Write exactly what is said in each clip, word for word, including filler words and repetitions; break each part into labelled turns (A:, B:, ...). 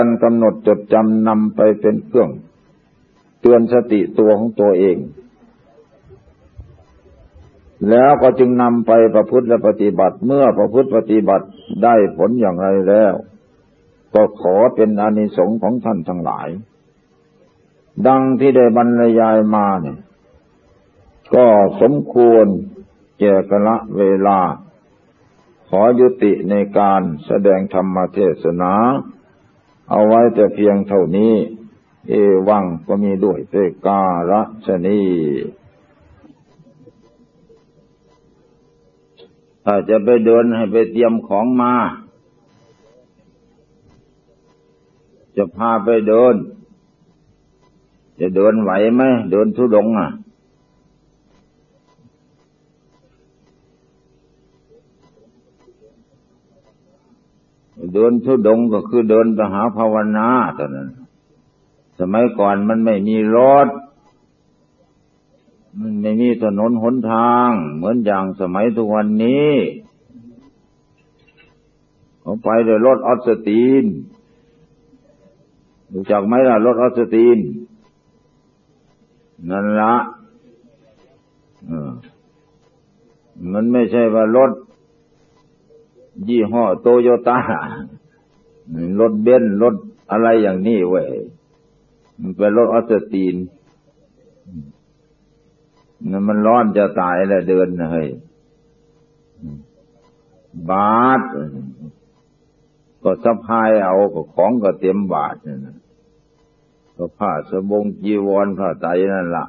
A: การกำหนดจดจำนำไปเป็นเครื่องเตือนสติตัวของตัวเองแล้วก็จึงนำไปประพฤติและปฏิบัติเมื่อประพฤติปฏิบัติได้ผลอย่างไรแล้วก็ขอเป็นอานิสงส์ของท่านทั้งหลายดังที่ได้บรรยายมาเนี่ยก็สมควรแก่กาลเวลาขอยุติในการแสดงธรรมเทศนาเอาไว้แต่เพียงเท่านี้เอวังก็มีด้วยเตกาละชนีถ้าจะไปเดินให้ไปเตรียมของมาจะพาไปเดินจะเดินไหวไหมเดินธุดงค์อ่ะเดินธุดงค์ก็คือเดินไปหาภาวนาเท่านั้นสมัยก่อนมันไม่มีรถมันไม่มีถนนหนทางเหมือนอย่างสมัยทุกวันนี้เขาไปด้วยรถออสตีนรู้จักไหมล่ะรถออสตีนนั่นละเออมันไม่ใช่ว่ารถยี่ห้อโตโยต้ารถเบนซ์รถอะไรอย่างนี้เว้ยมันเป็นรถออสตีนนั่นมันร้อนจะตายแล้วเดินนะเฮ้ยบาทก็สะพายเอาก็ของก็เต็มบาทนั่นน่ะก็ผ้าสบงจีวรผ้าไตรนั่นล่ะ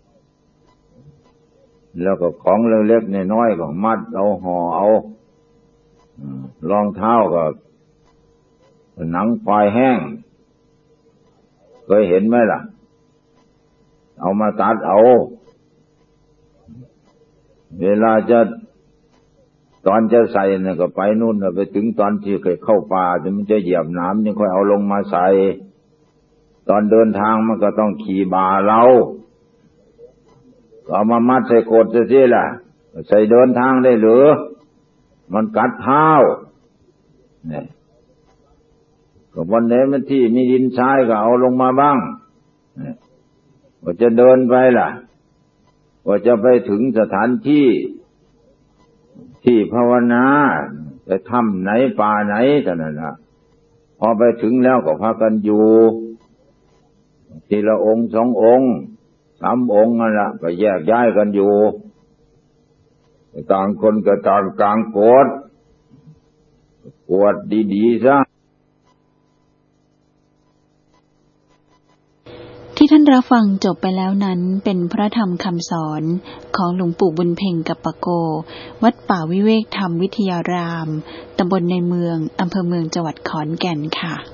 A: แล้วก็ของเล็กๆน้อยๆก็มัดเอาห่อเอารองเท้าก็หนังควายแห้งเคยเห็นไหมล่ะเอามาตัดเอาเวลาจะตอนจะใส่เนี่ยก็ไปนู่นไปถึงตอนที่เคยเข้าป่าจะมันจะเหยียบน้ำนี่ค่อยเอาลงมาใส่ตอนเดินทางมันก็ต้องขี่บ่าเราก็เอามามัดใส่โกฏจะสิล่ะใส่เดินทางได้หรือมันกัดเท้าเนี่ยก็วันไหนมันที่มีดินทรายก็เอาลงมาบ้างว่าจะเดินไปล่ะว่าจะไปถึงสถานที่ที่ภาวนาไปถ้ำไหนป่าไหนเท่านั้นนะพอไปถึงแล้วก็พากันอยู่ทีละองค์สององค์สามองค์นั่นแหละก็แยกย้ายกันอยู่ต่างคนก็ต่างกลางโกรธกวดดีๆซะ
B: ที่ท่านรับฟังจบไปแล้วนั้นเป็นพระธรรมคำสอนของหลวงปู่บุญเพ็งกัปปโกวัดป่าวิเวกธรรมวิทยารามตำบลในเมืองอำเภอเมืองจังหวัดขอนแก่นค่ะ